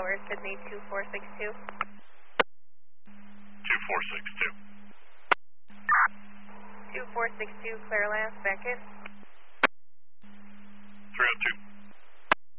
Tower, Sydney 2462. 2462. 2462, clear Lance, back in.